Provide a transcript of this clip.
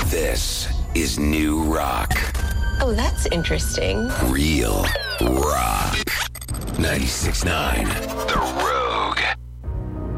This is New Rock. Oh, that's interesting. Real rock. 96.9 The